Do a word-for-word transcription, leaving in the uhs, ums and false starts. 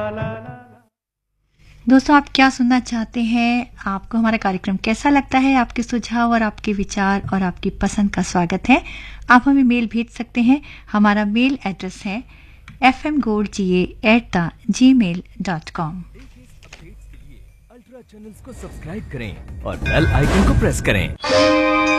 दोस्तों, आप क्या सुनना चाहते हैं? आपको हमारा कार्यक्रम कैसा लगता है? आपके सुझाव और आपके विचार और आपकी पसंद का स्वागत है। आप हमें मेल भेज सकते हैं। हमारा मेल एड्रेस है F M gold ji A at the ji mail dot com. Ultra channels को सब्सक्राइब करें और बेल आइकन को प्रेस करें।